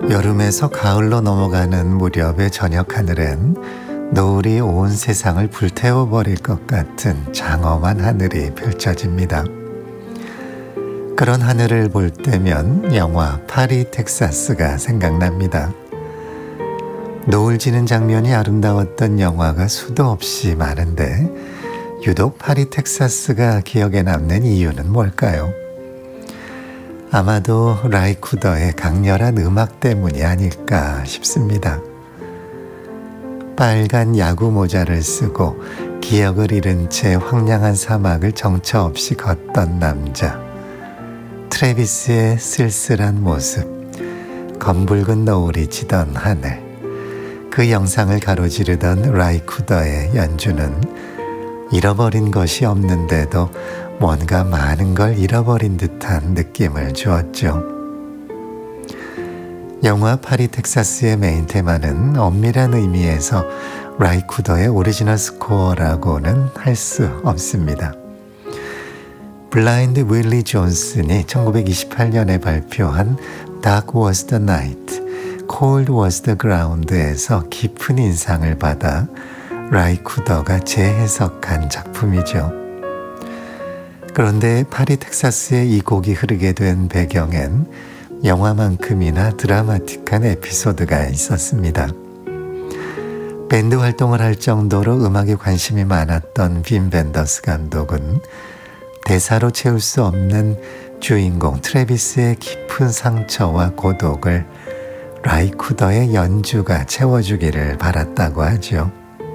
여름에서 가을로 넘어가는 무렵의 저녁 하늘엔 노을이 온 세상을 불태워버릴 것 같은 장엄한 하늘이 펼쳐집니다. 그런 하늘을 볼 때면 영화 파리 텍사스가 생각납니다. 노을 지는 장면이 아름다웠던 영화가 수도 없이 많은데 유독 파리 텍사스가 기억에 남는 이유는 뭘까요? 아마도 라이쿠더의 강렬한 음악 때문이 아닐까 싶습니다. 빨간 야구 모자를 쓰고 기억을 잃은 채 황량한 사막을 정처 없이 걷던 남자, 트래비스의 쓸쓸한 모습, 검붉은 노을이 지던 하늘, 그 영상을 가로지르던 라이쿠더의 연주는 잃어버린 것이 없는데도 뭔가 많은 걸 잃어버린 듯한 느낌을 주었죠. 영화 파리 텍사스의 메인 테마는 엄밀한 의미에서 라이쿠더의 오리지널 스코어라고는 할 수 없습니다. 블라인드 윌리 존슨이 1928년에 발표한 Dark was the night, Cold was the ground에서 깊은 인상을 받아 라이쿠더가 재해석한 작품이죠. 그런데 파리 텍사스의 이 곡이 흐르게 된 배경엔 영화만큼이나 드라마틱한 에피소드가 있었습니다. 밴드 활동을 할 정도로 음악에 관심이 많았던 빔 벤더스 감독은 대사로 채울 수 없는 주인공 트래비스의 깊은 상처와 고독을 라이쿠더의 연주가 채워주기를 바랐다고 하죠.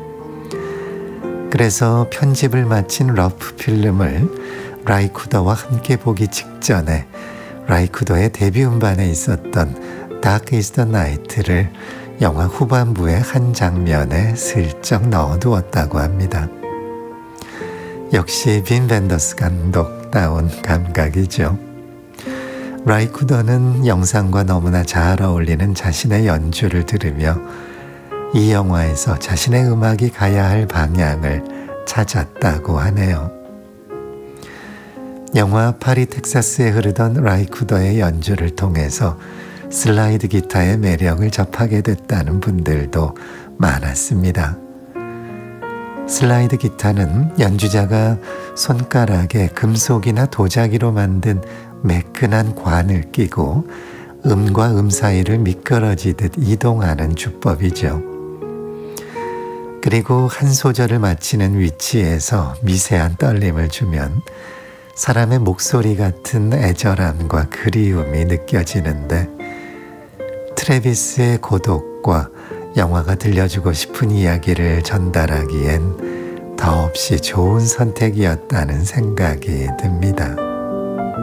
그래서 편집을 마친 러프 필름을 라이쿠더와 함께 보기 직전에 라이쿠더의 데뷔 음반에 있었던 Dark is the Night를 영화 후반부의 한 장면에 슬쩍 넣어두었다고 합니다. 역시 빈 벤더스 감독다운 감각이죠. 라이쿠더는 영상과 너무나 잘 어울리는 자신의 연주를 들으며 이 영화에서 자신의 음악이 가야 할 방향을 찾았다고 하네요. 영화 파리 텍사스에 흐르던 라이쿠더의 연주를 통해서 슬라이드 기타의 매력을 접하게 됐다는 분들도 많았습니다. 슬라이드 기타는 연주자가 손가락에 금속이나 도자기로 만든 매끈한 관을 끼고 음과 음 사이를 미끄러지듯 이동하는 주법이죠. 그리고 한 소절을 마치는 위치에서 미세한 떨림을 주면 사람의 목소리 같은 애절함과 그리움이 느껴지는데 트래비스의 고독과 영화가 들려주고 싶은 이야기를 전달하기엔 더없이 좋은 선택이었다는 생각이 듭니다.